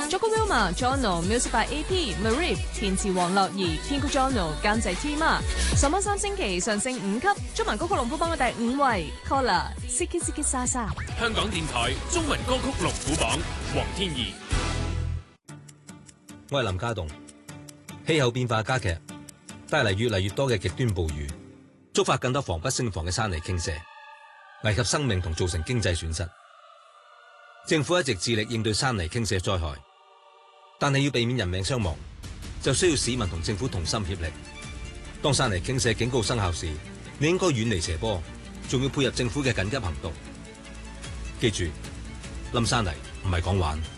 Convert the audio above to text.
Joko Wilma、Jono、Music by AP、Marif、填詞黃樂怡、編曲 Jono、監製 Tima。上翻3星期上升5級，中文歌曲龍虎榜嘅第5位 Kola、Siki Siki Sa Sa。 香港電台中文歌曲龍虎榜，黃天怡。 我係林家棟。氣候變化加劇，帶嚟越嚟越多嘅極端暴雨，觸發更多防不勝防嘅山泥傾瀉，危及生命同造成經濟損失。政府一直致力應對山泥傾瀉災害，但係要避免人命傷亡，就需要市民同政府同心協力。當山泥傾瀉警告生效時，你應該遠離斜坡，仲要配合政府嘅緊急行動。記住，冧山泥唔係講玩。